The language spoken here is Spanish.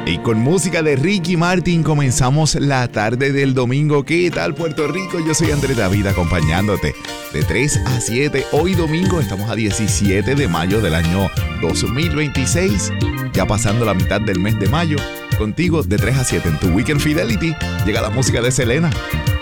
Y con música de Ricky Martin comenzamos la tarde del domingo. ¿Qué tal, Puerto Rico? Yo soy Andrés David acompañándote de 3 a 7. Hoy domingo estamos a 17 de mayo del año 2026. Ya pasando la mitad del mes de mayo. Contigo de 3 a 7 en tu Weekend Fidelity llega la música de Selena.